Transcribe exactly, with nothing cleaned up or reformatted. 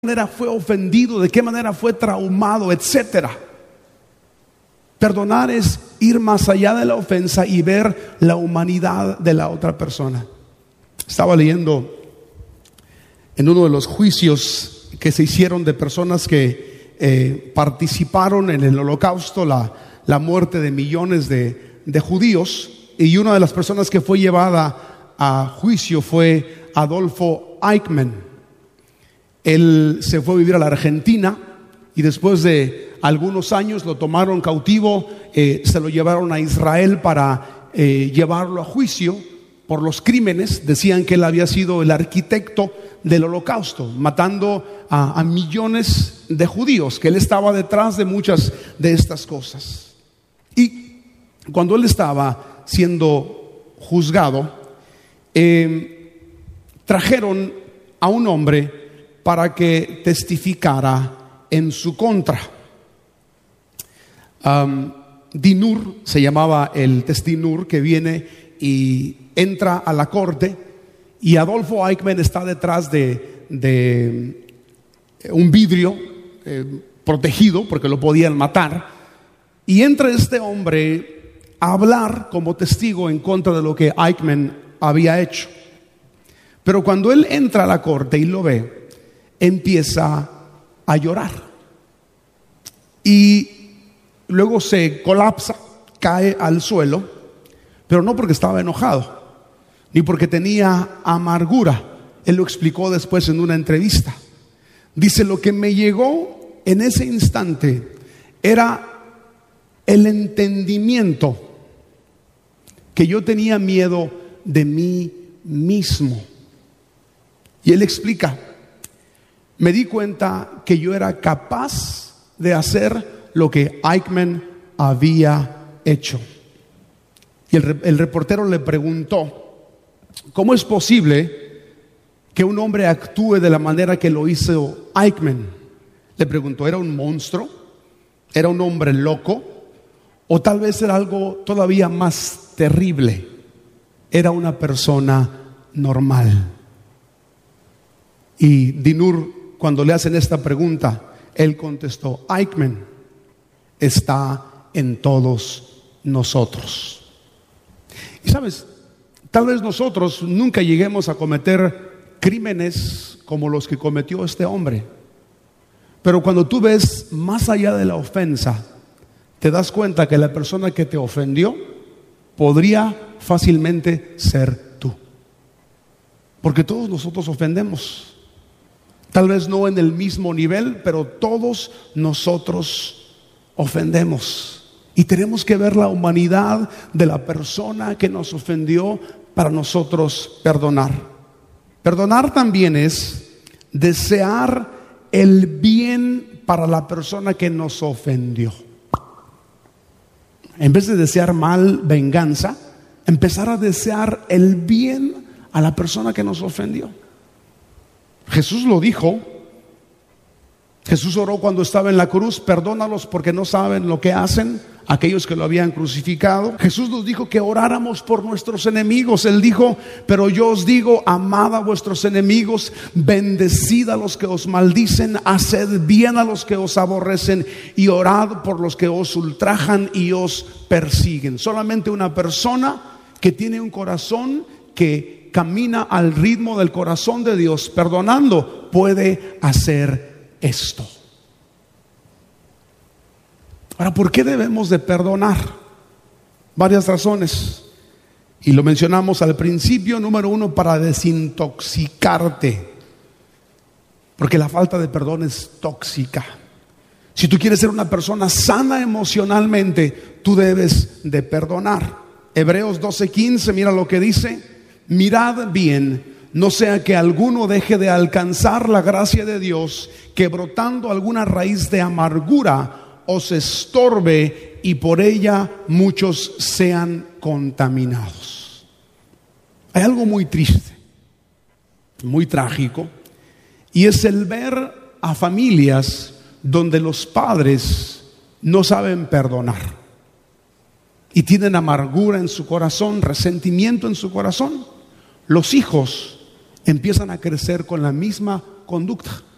manera fue ofendido, de qué manera fue traumado, etcétera. Perdonar es ir más allá de la ofensa y ver la humanidad de la otra persona. Estaba leyendo en uno de los juicios que se hicieron de personas que eh, participaron en el Holocausto, la, la muerte de millones de, de judíos, y una de las personas que fue llevada a juicio fue Adolfo Eichmann. Él se fue a vivir a la Argentina y después de algunos años lo tomaron cautivo, eh, se lo llevaron a Israel para eh, llevarlo a juicio por los crímenes. Decían que él había sido el arquitecto del Holocausto, matando a, a millones de judíos, que él estaba detrás de muchas de estas cosas. Y cuando él estaba siendo juzgado, eh, trajeron a un hombre para que testificara en su contra. Um, Dinur se llamaba el testinur que viene y entra a la corte, y Adolfo Eichmann está detrás de, de un vidrio eh, protegido porque lo podían matar, y entra este hombre a hablar como testigo en contra de lo que Eichmann había hecho. Pero cuando él entra a la corte y lo ve, empieza a llorar y luego se colapsa, cae al suelo, pero no porque estaba enojado ni porque tenía amargura. Él lo explicó después en una entrevista. Dice: lo que me llegó en ese instante era el entendimiento que yo tenía miedo de mí mismo. Y él explica: me di cuenta que yo era capaz de hacer lo que Eichmann había hecho. Y el, el reportero le preguntó: ¿cómo es posible que un hombre actúe de la manera que lo hizo Eichmann? Le preguntó: ¿era un monstruo? ¿Era un hombre loco? ¿O tal vez era algo todavía más terrible? Era una persona normal. Y Dinur, cuando le hacen esta pregunta, él contestó: Eichmann está en todos nosotros. Y sabes, tal vez nosotros nunca lleguemos a cometer crímenes como los que cometió este hombre, pero cuando tú ves más allá de la ofensa, te das cuenta que la persona que te ofendió podría fácilmente ser tú, porque todos nosotros ofendemos. Tal vez no en el mismo nivel, pero todos nosotros ofendemos. Y tenemos que ver la humanidad de la persona que nos ofendió para nosotros perdonar. Perdonar también es desear el bien para la persona que nos ofendió. En vez de desear mal, venganza, empezar a desear el bien a la persona que nos ofendió. Jesús lo dijo. Jesús oró cuando estaba en la cruz: perdónalos porque no saben lo que hacen, aquellos que lo habían crucificado. Jesús nos dijo que oráramos por nuestros enemigos. Él dijo: pero yo os digo, amad a vuestros enemigos, bendecid a los que os maldicen, haced bien a los que os aborrecen y orad por los que os ultrajan y os persiguen. Solamente una persona que tiene un corazón que camina al ritmo del corazón de Dios, perdonando, puede hacer esto. Ahora, ¿por qué debemos de perdonar? Varias razones, y lo mencionamos al principio. Número uno, para desintoxicarte, porque la falta de perdón es tóxica. Si tú quieres ser una persona sana emocionalmente, tú debes de perdonar. Hebreos doce quince, mira lo que dice: mirad bien, no sea que alguno deje de alcanzar la gracia de Dios, que brotando alguna raíz de amargura os estorbe y por ella muchos sean contaminados. Hay algo muy triste, muy trágico, y es el ver a familias donde los padres no saben perdonar y tienen amargura en su corazón, resentimiento en su corazón. Los hijos empiezan a crecer con la misma conducta.